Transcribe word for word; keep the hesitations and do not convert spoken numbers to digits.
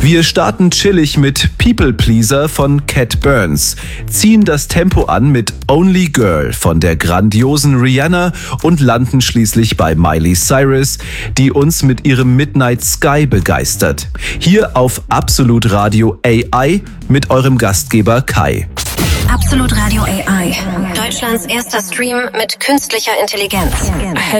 Wir starten chillig mit People Pleaser von Cat Burns, ziehen das Tempo an mit Only Girl von der grandiosen Rihanna und landen schließlich bei Miley Cyrus, die uns mit ihrem Midnight Sky begeistert. Hier auf Absolut Radio A I mit eurem Gastgeber Kai. Absolut Radio A I, Deutschlands erster Stream mit künstlicher Intelligenz. Hey.